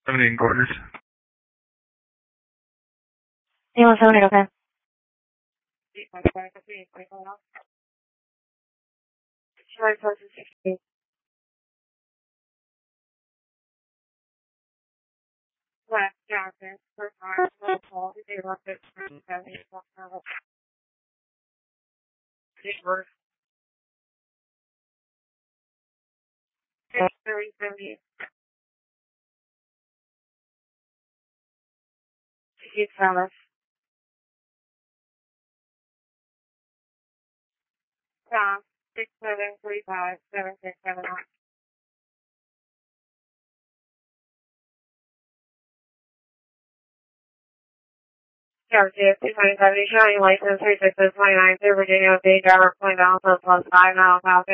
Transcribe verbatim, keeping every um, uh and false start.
seventeen quarters. You want seven eight, okay. Last Johnson, first arm, full call, they left it for seventy, Pittsburgh. six thirty, seventy. Keith Thomas. Tom, six seven three five seven six seven one. Charges, two twenty-seven, showing license three six twenty-nine, Virginia, Bay Driver, point down, plus five miles, south.